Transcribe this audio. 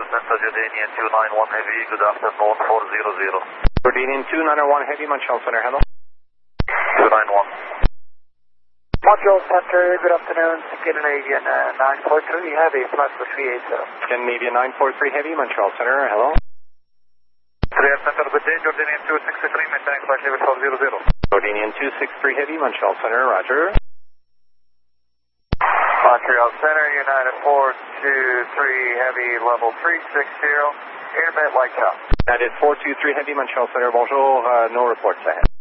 Center, Jordanian 291 Heavy, good afternoon, 400. Jordanian 291 Heavy, Montreal Center, hello. 291. Montreal Center, good afternoon, Scandinavian 943 Heavy, flight for 380. Scandinavian 943 Heavy, Montreal Center, hello. Montreal Center, good day, Jordanian 263, maintain flight level 400. Jordanian 263 Heavy, Montreal Center, roger. Montreal Center, United 423 Heavy, level 360, intermittent light count. United 423 Heavy, Montreal Center, bonjour, no reports ahead.